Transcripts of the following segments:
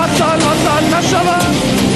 وطن نشود.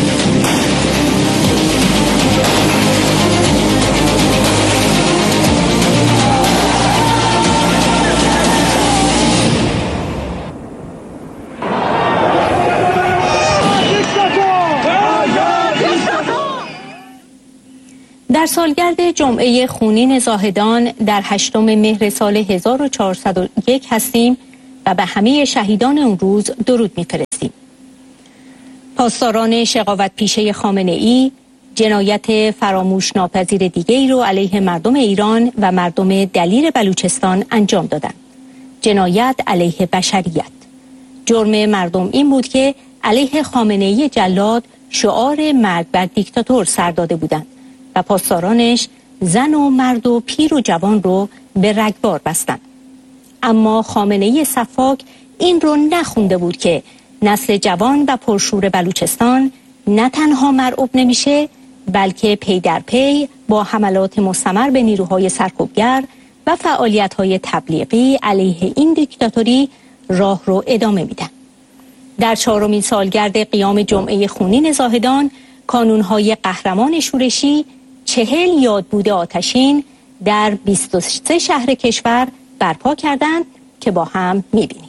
در سالگرد جمعه خونین زاهدان در 8 مهر سال 1401 هستیم و به همه شهیدان اون روز درود می‌فرستیم. پاسداران شقاوت پیشه خامنه‌ای جنایت فراموش ناپذیر دیگری رو علیه مردم ایران و مردم دلیر بلوچستان انجام دادند. جنایت علیه بشریت. جرم مردم این بود که علیه خامنه‌ای جلاد شعار مرگ بر دیکتاتور سر داده بودند و پاسدارانش زن و مرد و پیر و جوان رو به رگبار بستند. اما خامنه‌ای سفاک این رو نخونده بود که نسل جوان و پرشور بلوچستان نه تنها مرعوب نمیشه، بلکه پی در پی با حملات مستمر به نیروهای سرکوبگر و فعالیت‌های تبلیغی علیه این دیکتاتوری راه رو ادامه میدن. در 4مین سالگرد قیام جمعه خونین زاهدان، کانون‌های قهرمان شورشی 40 یادبود آتشین در 23 شهر کشور برپا کردند که با هم می‌بینیم.